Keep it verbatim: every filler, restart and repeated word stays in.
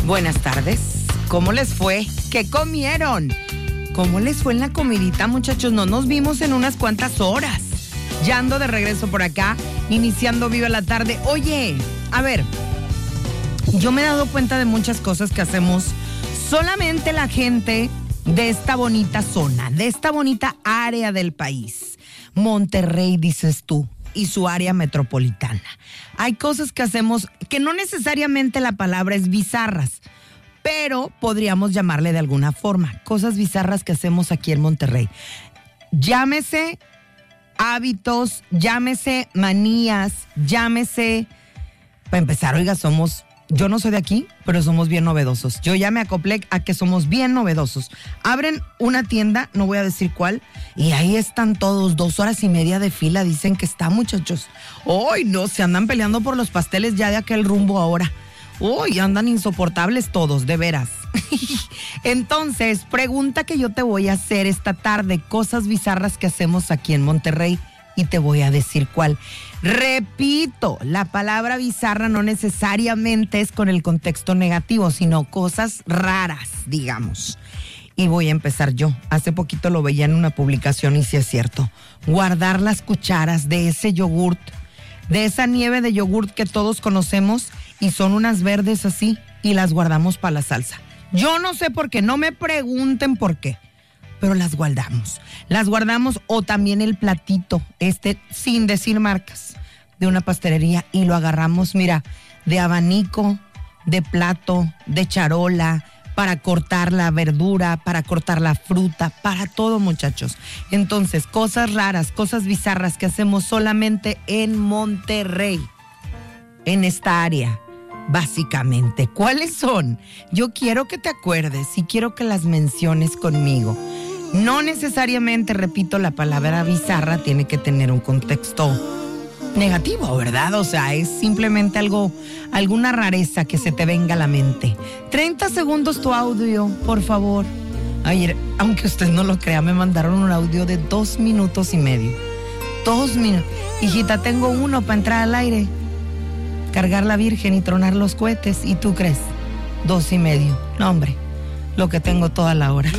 Buenas tardes. ¿Cómo les fue? ¿Qué comieron? ¿Cómo les fue en la comidita, muchachos? No nos vimos en unas cuantas horas. Ya ando de regreso por acá, iniciando Viva la Tarde. Oye, a ver, yo me he dado cuenta de muchas cosas que hacemos solamente la gente de esta bonita zona, de esta bonita área del país. Monterrey, dices tú, y su área metropolitana. Hay cosas que hacemos que no necesariamente la palabra es bizarras, pero podríamos llamarle de alguna forma. Cosas bizarras que hacemos aquí en Monterrey. Llámese hábitos, llámese manías, llámese... Para empezar, oiga, somos... Yo no soy de aquí, pero somos bien novedosos. Yo ya me acoplé a que somos bien novedosos. Abren una tienda, no voy a decir cuál, y ahí están todos, dos horas y media de fila. Dicen que está, muchachos. ¡Ay, no! Se andan peleando por los pasteles ya de aquel rumbo ahora. ¡Uy! Andan insoportables todos, de veras. Entonces, pregunta que yo te voy a hacer esta tarde. Cosas bizarras que hacemos aquí en Monterrey. Y te voy a decir cuál. Repito, la palabra bizarra no necesariamente es con el contexto negativo, sino cosas raras, digamos. Y voy a empezar yo. Hace poquito lo veía en una publicación y sí es cierto. Guardar las cucharas de ese yogurt, de esa nieve de yogurt que todos conocemos y son unas verdes así y las guardamos para la salsa. Yo no sé por qué, no me pregunten por qué. Pero las guardamos, las guardamos o también el platito, este, sin decir marcas, de una pastelería y lo agarramos, mira, de abanico, de plato, de charola, para cortar la verdura, para cortar la fruta, para todo, muchachos. Entonces, cosas raras, cosas bizarras que hacemos solamente en Monterrey, en esta área. Básicamente, ¿cuáles son? Yo quiero que te acuerdes y quiero que las menciones conmigo. No necesariamente, repito, la palabra bizarra tiene que tener un contexto negativo, ¿verdad? O sea, es simplemente algo, alguna rareza que se te venga a la mente. treinta segundos tu audio, por favor. Ayer, aunque usted no lo crea, me mandaron un audio de dos minutos y medio. Dos minutos. Hijita, tengo uno para entrar al aire. Cargar la Virgen y tronar los cohetes. ¿Y tú crees? Dos y medio. No, hombre, lo que tengo toda la hora.